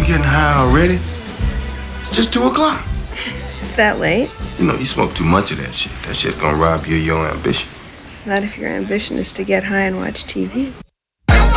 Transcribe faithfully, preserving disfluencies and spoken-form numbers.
getting high already? It's just two o'clock. It's that late? You know, you smoke too much of that shit. That shit's gonna rob you of your ambition. Not if your ambition is to get high and watch T V.